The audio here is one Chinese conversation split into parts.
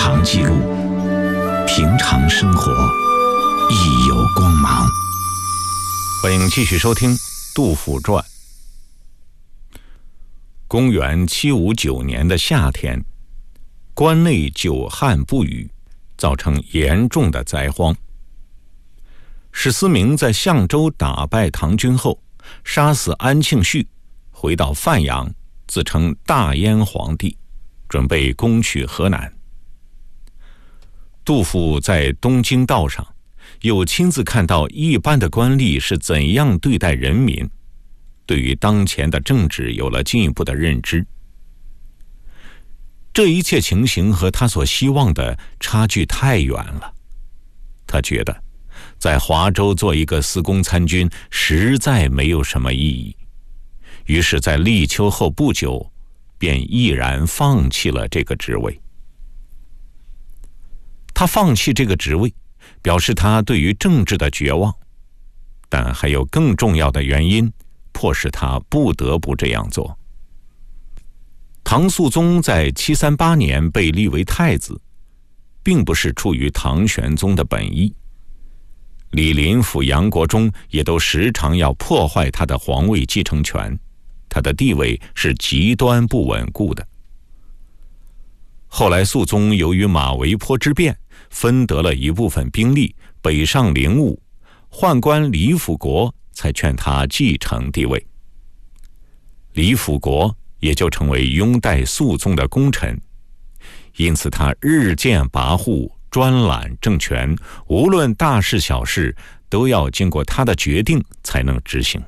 常记录，平常生活亦有光芒。 欢迎继续收听《杜甫传》。公元759年的夏天，关内久旱不雨，造成严重的灾荒。史思明在相州打败唐军后，杀死安庆绪，回到范阳，自称大燕皇帝，准备攻取河南。杜甫在东京道上又亲自看到一般的官吏是怎样对待人民，对于当前的政治有了进一步的认知。这一切情形和他所希望的差距太远了，他觉得在华州做一个司功参军实在没有什么意义，于是在立秋后不久便毅然放弃了这个职位。他放弃这个职位，表示他对于政治的绝望，但还有更重要的原因迫使他不得不这样做。唐肃宗在738年被立为太子，并不是出于唐玄宗的本意，李林甫、杨国忠也都时常要破坏他的皇位继承权，他的地位是极端不稳固的。后来肃宗由于马嵬坡之变，分得了一部分兵力北上灵武，宦官李辅国才劝他继承帝位。李辅国也就成为拥戴肃宗的功臣，因此他日渐跋扈，专揽政权，无论大事小事都要经过他的决定才能执行。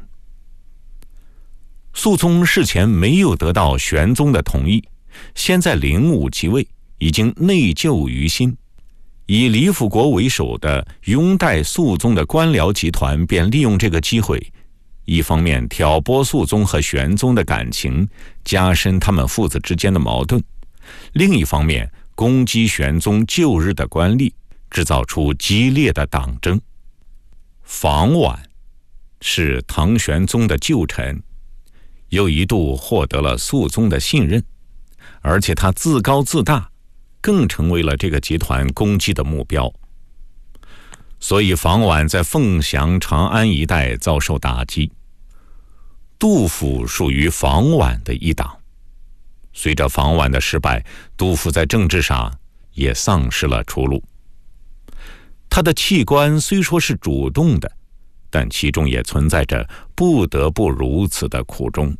肃宗事前没有得到玄宗的同意，先在灵武即位，已经内疚于心。以李辅国为首的拥戴肃宗的官僚集团便利用这个机会，一方面挑拨肃宗和玄宗的感情，加深他们父子之间的矛盾；另一方面攻击玄宗旧日的官吏，制造出激烈的党争。房琬是唐玄宗的旧臣，又一度获得了肃宗的信任，而且他自高自大，更成为了这个集团攻击的目标。所以房琬在凤翔、长安一带遭受打击。杜甫属于房琬的一党。随着房琬的失败，杜甫在政治上也丧失了出路。他的弃官虽说是主动的，但其中也存在着不得不如此的苦衷。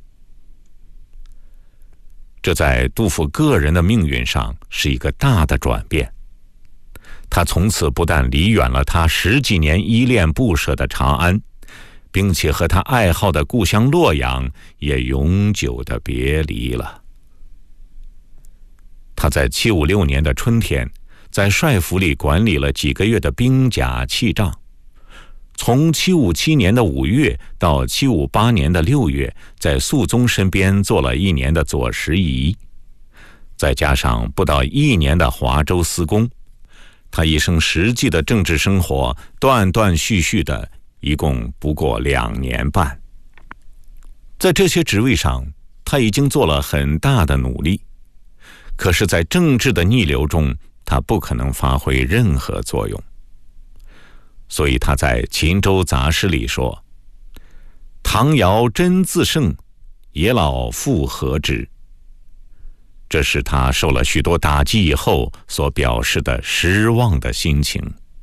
这在杜甫个人的命运上是一个大的转变。他从此不但离远了他10几年依恋不舍的长安，并且和他爱好的故乡洛阳也永久的别离了。他在756年的春天，在帅府里管理了几个月的兵甲器仗。从757年的5月到758年的6月，在肃宗身边做了1年的左拾遗，再加上不到1年的华州司功，他一生实际的政治生活断断续续的，一共不过2年半。在这些职位上，他已经做了很大的努力，可是在政治的逆流中，他不可能发挥任何作用。所以他在《秦州杂诗》里说：“唐尧真自胜，野老复何之？”这是他受了许多打击以后所表示的失望的心情。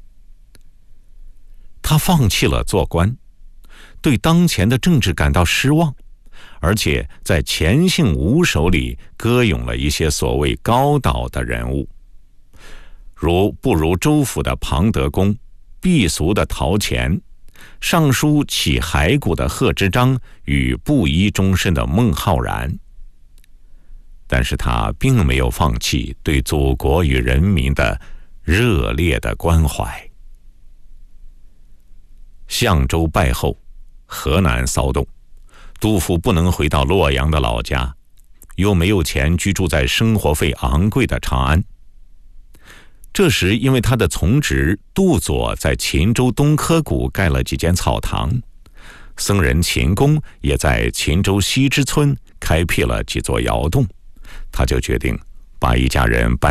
他放弃了做官，对当前的政治感到失望，而且在钱姓五首里歌咏了一些所谓高岛的人物，如不如州府的庞德公，避俗的陶潜，上书起骸骨的贺知章与布衣终身的孟浩然。但是他并没有放弃对祖国与人民的热烈的关怀。相州败后，河南骚动，杜甫不能回到洛阳的老家，又没有钱居住在生活费昂贵的长安。这时因为他的从侄杜佐在秦州东柯谷盖了几间草堂，僧人秦公也在秦州西之村开辟了几座窑洞，他就决定把一家人搬